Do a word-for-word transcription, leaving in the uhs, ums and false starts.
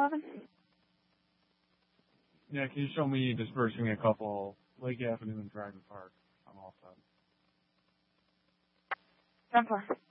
eleven? Yeah, can you show me dispersing a couple Lake Avenue and Dragon Park? I'm all set. ten four.